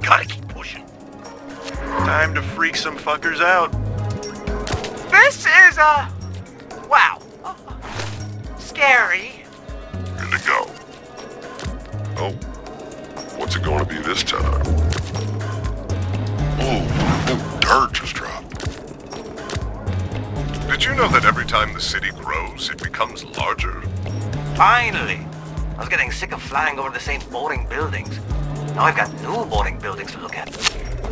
Gotta keep pushing. Time to freak some fuckers out. This is, wow. Scary. Good to go. Oh, what's it going to be this time? Oh, new dirt just dropped. Did you know that every time the city grows, it becomes larger? Finally. I was getting sick of flying over the same boring buildings. Now I've got new boring buildings to look at.